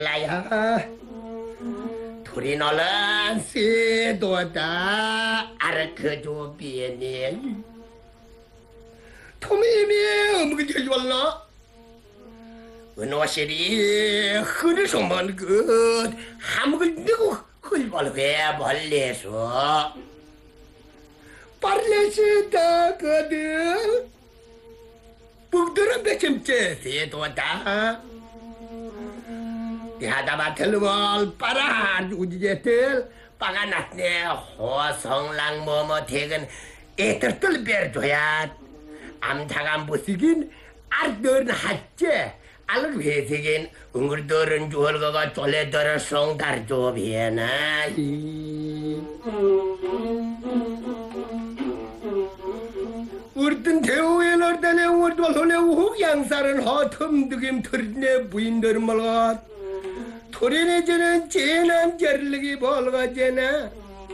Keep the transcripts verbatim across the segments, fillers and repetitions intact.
라야 둘이 놀란 세도다 아르크조 비에니 토미미 어묵이 좋았나 은호실이 흐르소만 그 함을 넣고 흘벌 왜 벌레서 빨래시다 그들 북들은 배침째 세도다 야다마 텔월 빠란 우지제텔 빠가 났네 호성랑 뭐뭐 대근 애들들 베르줘야 암타간 부시긴 알들은 하째 알을 회색인 응글들은 주얼거가 쫄래들은 송달조 비에나 우리든 대우에 넣다네 우리도 손에 우양살은 허텀득임 털네 부인들은 말가 토리네저는 재난 절르기 벌거제나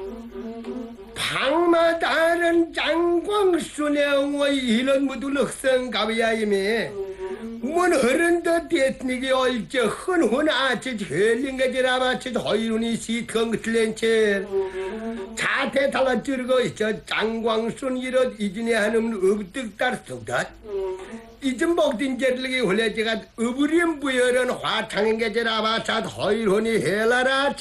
방마다른 장광순의 이런 무들 흑성 가비야임이 뭔 흐른더 대트니기 얼저 흔훈 아치 헬링가지라마치 허이룬이 시턴 틀렌체 자태 달라 찌르고 저 장광순 이런 이진에 하는 읍득달 속다 이전 먹딘 제르기 홀레지가 으부림 부여는 화창인 게지라마차 허이룬이 헬라라